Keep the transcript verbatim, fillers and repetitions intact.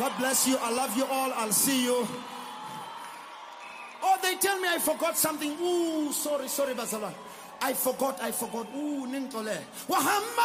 God bless you. I love you all. I'll see you. Oh, they tell me I forgot something. Ooh, sorry, sorry, Bazalwane. I forgot, I forgot. Ooh, Nintole. Wahamba.